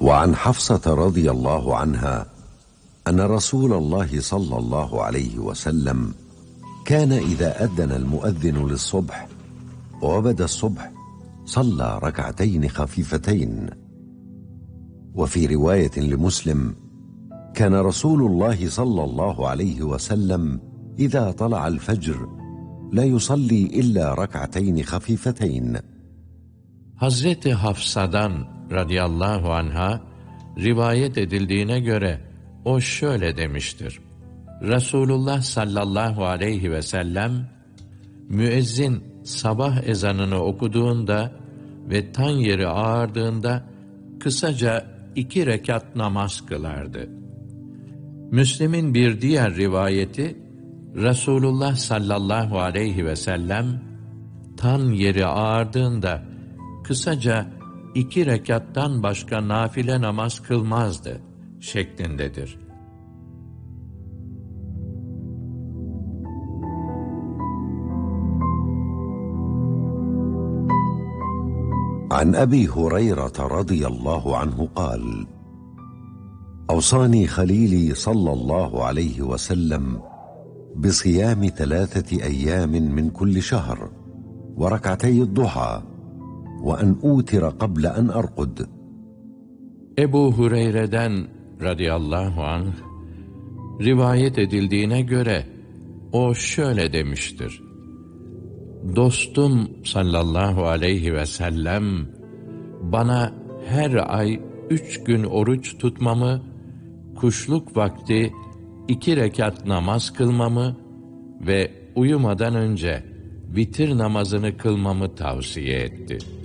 وعن حفصة رضي الله عنها أن رسول الله صلى الله عليه وسلم كان إذا أذن المؤذن للصبح وبدا الصبح صلى ركعتين خفيفتين. وفي رواية لمسلم كان رسول الله صلى الله عليه وسلم إذا طلع الفجر لا يصلي إلا ركعتين خفيفتين. Hazreti Hafsa'dan radıyallahu anha rivayet edildiğine göre o şöyle demiştir: Resulullah sallallahu aleyhi ve sellem müezzin sabah ezanını okuduğunda ve tan yeri ağardığında kısaca 2 rekat namaz kılardı. Müslim'in bir diğer rivayeti, Resulullah sallallahu aleyhi ve sellem tan yeri ağardığında kısaca 2 rekattan başka nafile namaz kılmazdı şeklindedir. عن أبي هريرة رضي الله عنه قال: أوصاني خليلي صلى الله عليه وسلم بصيام 3 أيام من كل شهر وركعتي الضحى وأن أوتر قبل أن أرقد. Ebu Hureyre'den radıyallahu anh rivayet edildiğine göre o şöyle demiştir: Dostum sallallahu aleyhi ve sellem bana her ay 3 gün oruç tutmamı, kuşluk vakti 2 rekat namaz kılmamı ve uyumadan önce vitir namazını kılmamı tavsiye etti.